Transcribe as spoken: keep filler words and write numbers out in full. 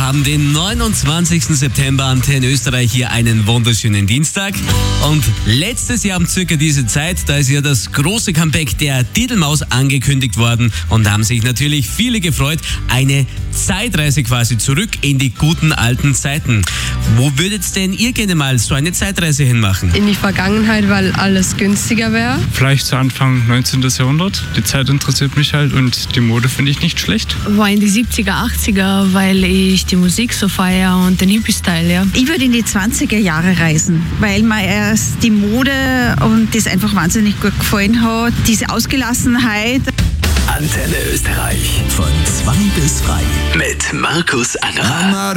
haben den neunundzwanzigsten September, Antenne Österreich, hier einen wunderschönen Dienstag. Und letztes Jahr um circa diese Zeit, da ist ja das große Comeback der Diddlemaus angekündigt worden. Und da haben sich natürlich viele gefreut. Eine Zeitreise quasi zurück in die guten alten Zeiten. Wo würdet denn ihr gerne mal so eine Zeitreise hinmachen? In die Vergangenheit, weil alles günstiger wäre. Vielleicht zu Anfang neunzehnten. Jahrhundert. Die Zeit interessiert mich halt und die Mode finde ich nicht schlecht. War in die siebziger, achtziger, weil ich die Musik so feiere und den Hippie-Style, ja. Ich würde in die zwanziger Jahre reisen, weil mir erst die Mode und das einfach wahnsinnig gut gefallen hat. Diese Ausgelassenheit. Antenne Österreich von zwei bis drei mit Markus Angerer.